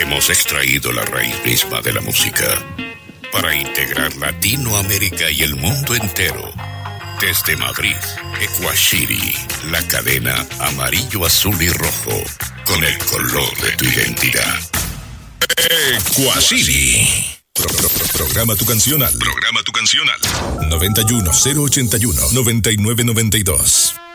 hemos extraído la raíz misma de la música para integrar Latinoamérica y el mundo entero. Desde Madrid, Ecuashiri, la cadena amarillo, azul y rojo, con el color de tu identidad. Ecuashiri. Programa tu canción al 91081 9992.